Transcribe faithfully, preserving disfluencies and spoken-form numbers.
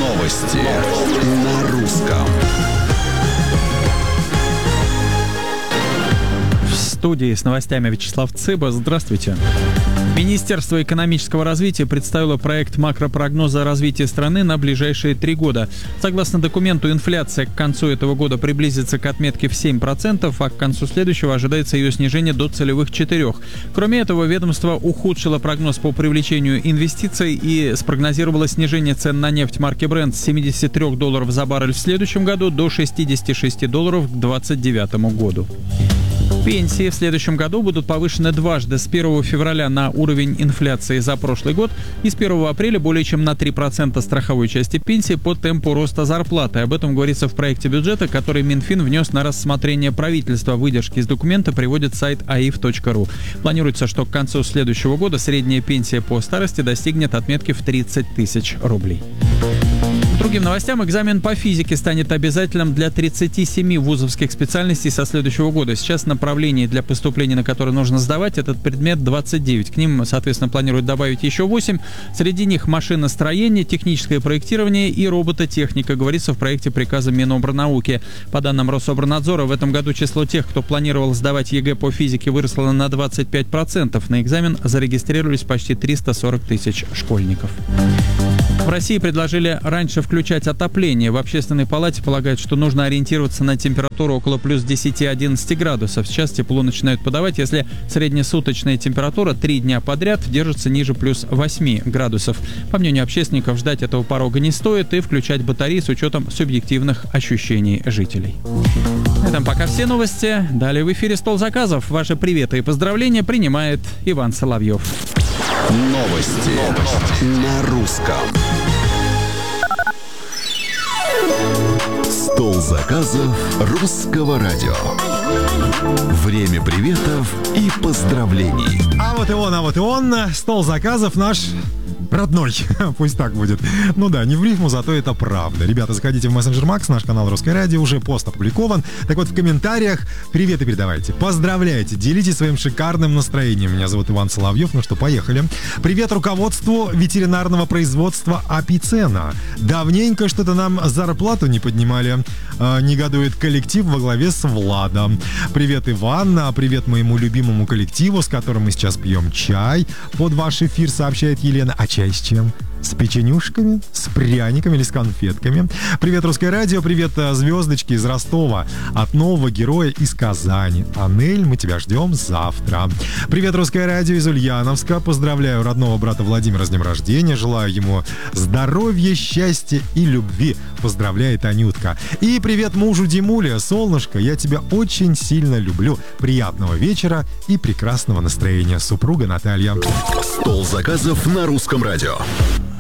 Новости на русском. В студии с новостями Вячеслав Цыба. Здравствуйте. Министерство экономического развития представило проект макропрогноза развития страны на ближайшие три года. Согласно документу, инфляция к концу этого года приблизится к отметке в семь процентов, а к концу следующего ожидается ее снижение до целевых четырех процентов. Кроме этого, ведомство ухудшило прогноз по привлечению инвестиций и спрогнозировало снижение цен на нефть марки Brent с семидесяти трёх долларов за баррель в следующем году до шестидесяти шести долларов к две тысячи двадцать девятому году. Пенсии в следующем году будут повышены дважды: с первого февраля на уровень инфляции за прошлый год и с первого апреля более чем на три процента страховой части пенсии по темпу роста зарплаты. Об этом говорится в проекте бюджета, который Минфин внес на рассмотрение правительства. Выдержки из документа приводит сайт аиф точка ру. Планируется, что к концу следующего года средняя пенсия по старости достигнет отметки в тридцать тысяч рублей. К другим новостям: экзамен по физике станет обязательным для тридцати семи вузовских специальностей со следующего года. Сейчас направлений, для поступления на которые нужно сдавать этот предмет, двадцать девять. К ним, соответственно, планируют добавить еще восемь. Среди них машиностроение, техническое проектирование и робототехника, говорится в проекте приказа Минобрнауки. По данным Рособорнадзора, в этом году число тех, кто планировал сдавать ЕГЭ по физике, выросло на двадцать пять процентов. На экзамен зарегистрировались почти триста сорок тысяч школьников. В России предложили раньше включать отопление. В Общественной палате полагают, что нужно ориентироваться на температуру около плюс десяти-одиннадцати градусов. Сейчас тепло начинают подавать, если среднесуточная температура три дня подряд держится ниже плюс восьми градусов. По мнению общественников, ждать этого порога не стоит и включать батареи с учетом субъективных ощущений жителей. На этом пока все новости. Далее в эфире «Стол заказов». Ваши приветы и поздравления принимает Иван Соловьев. Новости, Новости. на русском. Стол заказов русского радио. Время приветов и поздравлений. А вот и он, а вот и он. Стол заказов наш родной. Пусть так будет. Ну да, не в рифму, зато это правда. Ребята, заходите в мессенджер Макс, наш канал Русское радио, уже пост опубликован. Так вот, в комментариях приветы передавайте, поздравляйте, делитесь своим шикарным настроением. Меня зовут Иван Соловьев, ну что, поехали. Привет руководству ветеринарного производства Апицена. Давненько что-то нам зарплату не поднимали. Э, негодует коллектив во главе с Владом. Привет, Иван, привет моему любимому коллективу, с которым мы сейчас пьем чай. Под ваш эфир сообщает Елена. А чай с чем? С печенюшками, с пряниками или с конфетками. Привет, Русское радио, привет, звездочки из Ростова. От нового героя из Казани. Анель, мы тебя ждем завтра. Привет, Русское радио из Ульяновска. Поздравляю родного брата Владимира с днем рождения. Желаю ему здоровья, счастья и любви. Поздравляет Анютка. И привет мужу Димуле. Солнышко, я тебя очень сильно люблю. Приятного вечера и прекрасного настроения. Супруга Наталья. Стол заказов на русском радио.